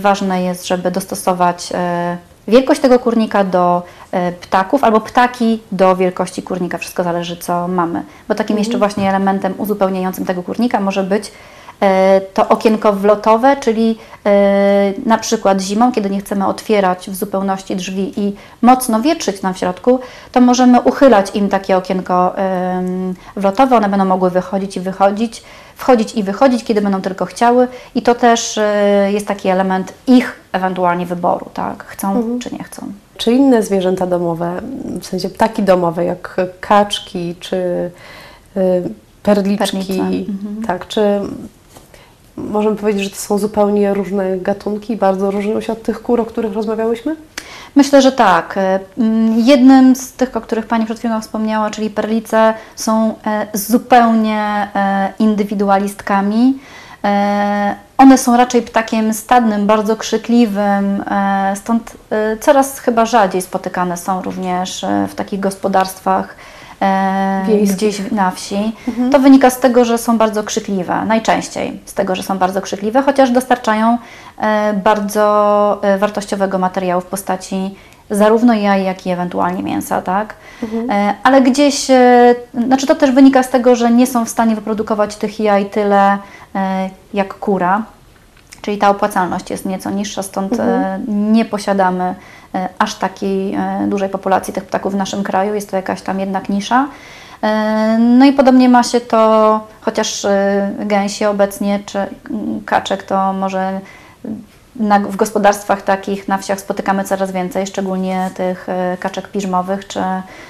ważne jest, żeby dostosować wielkość tego kurnika do ptaków, albo ptaki do wielkości kurnika. Wszystko zależy, co mamy. Bo takim jeszcze właśnie elementem uzupełniającym tego kurnika może być to okienko wlotowe, czyli na przykład zimą, kiedy nie chcemy otwierać w zupełności drzwi i mocno wietrzyć nam w środku, to możemy uchylać im takie okienko wlotowe. One będą mogły wychodzić i wychodzić, kiedy będą tylko chciały, i to też jest taki element ich ewentualnie wyboru, tak? Chcą czy nie chcą. Czy inne zwierzęta domowe, w sensie ptaki domowe, jak kaczki czy perliczki, tak, czy możemy powiedzieć, że to są zupełnie różne gatunki, bardzo różnią się od tych kur, o których rozmawiałyśmy? Myślę, że tak. Jednym z tych, o których Pani przed chwilą wspomniała, czyli perlice, są zupełnie indywidualistkami. One są raczej ptakiem stadnym, bardzo krzykliwym, stąd coraz chyba rzadziej spotykane są również w takich gospodarstwach gdzieś na wsi. To wynika z tego, że są bardzo krzykliwe, najczęściej z tego, że są bardzo krzykliwe, chociaż dostarczają bardzo wartościowego materiału w postaci zarówno jaj, jak i ewentualnie mięsa, tak? Ale gdzieś, znaczy to też wynika z tego, że nie są w stanie wyprodukować tych jaj tyle jak kura, czyli ta opłacalność jest nieco niższa, stąd nie posiadamy aż takiej dużej populacji tych ptaków w naszym kraju, jest to jakaś tam jednak nisza. No i podobnie ma się to, chociaż gęsi obecnie, czy kaczek, to może w gospodarstwach takich na wsiach spotykamy coraz więcej, szczególnie tych kaczek piżmowych czy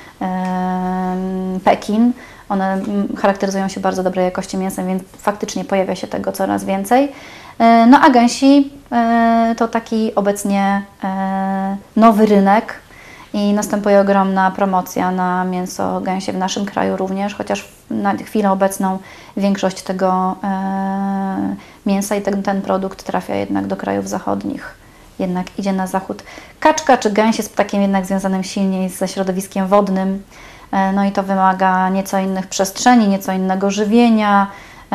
Pekin. One charakteryzują się bardzo dobrej jakości mięsem, więc faktycznie pojawia się tego coraz więcej. No a gęsi to taki obecnie nowy rynek i następuje ogromna promocja na mięso gęsie w naszym kraju również, chociaż na chwilę obecną większość tego mięsa i ten produkt trafia jednak do krajów zachodnich, jednak idzie na zachód. Kaczka czy gęś jest ptakiem jednak związanym silniej ze środowiskiem wodnym, no i to wymaga nieco innych przestrzeni, nieco innego żywienia.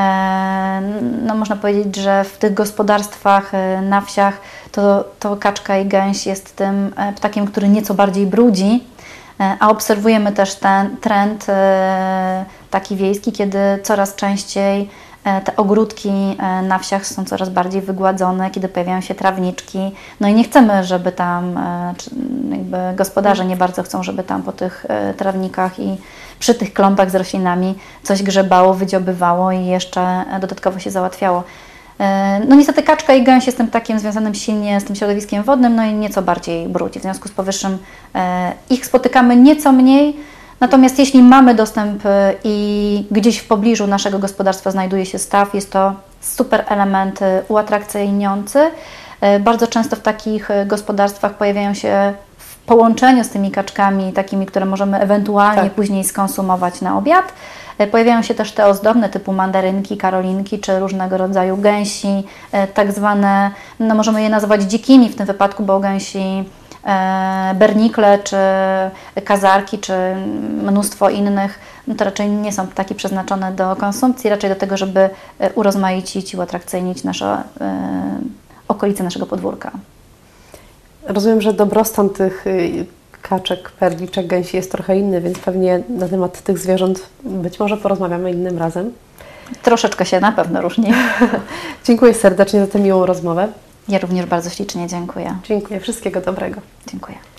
No można powiedzieć, że w tych gospodarstwach na wsiach to kaczka i gęś jest tym ptakiem, który nieco bardziej brudzi, a obserwujemy też ten trend taki wiejski, kiedy coraz częściej te ogródki na wsiach są coraz bardziej wygładzone, kiedy pojawiają się trawniczki. No i nie chcemy, żeby tam, jakby gospodarze nie bardzo chcą, żeby tam po tych trawnikach i przy tych klombach z roślinami coś grzebało, wydziobywało i jeszcze dodatkowo się załatwiało. No niestety kaczka i gęś jest tym ptakiem związanym silnie z tym środowiskiem wodnym, no i nieco bardziej brudzi. W związku z powyższym ich spotykamy nieco mniej. Natomiast jeśli mamy dostęp i gdzieś w pobliżu naszego gospodarstwa znajduje się staw, jest to super element uatrakcyjniący. Bardzo często w takich gospodarstwach pojawiają się w połączeniu z tymi kaczkami, takimi, które możemy ewentualnie później skonsumować na obiad, pojawiają się też te ozdobne typu mandarynki, karolinki czy różnego rodzaju gęsi, tak zwane, no możemy je nazywać dzikimi w tym wypadku, bo gęsi bernikle, czy kazarki, czy mnóstwo innych, no to raczej nie są ptaki przeznaczone do konsumpcji, raczej do tego, żeby urozmaicić i uatrakcyjnić nasze okolice naszego podwórka. Rozumiem, że dobrostan tych kaczek, perliczek, gęsi jest trochę inny, więc pewnie na temat tych zwierząt być może porozmawiamy innym razem. Troszeczkę się na pewno różni. Dziękuję serdecznie za tę miłą rozmowę. Ja również bardzo ślicznie dziękuję. Dziękuję. Wszystkiego dobrego. Dziękuję.